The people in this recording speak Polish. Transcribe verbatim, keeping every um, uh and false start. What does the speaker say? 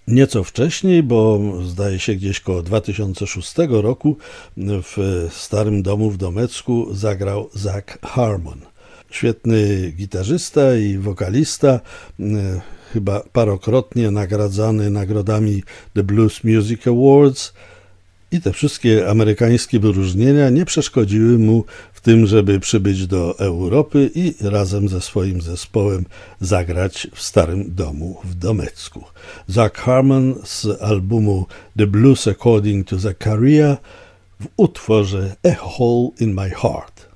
Nieco wcześniej, bo zdaje się gdzieś koło dwa tysiące szóstego roku w Starym Domu w Domecku zagrał Zach Harmon. Świetny gitarzysta i wokalista, chyba parokrotnie nagradzany nagrodami The Blues Music Awards, i te wszystkie amerykańskie wyróżnienia nie przeszkodziły mu w tym, żeby przybyć do Europy i razem ze swoim zespołem zagrać w Starym Domu w Domecku. Zach Harmon z albumu The Blues According to Zachariah w utworze A Hole in My Heart.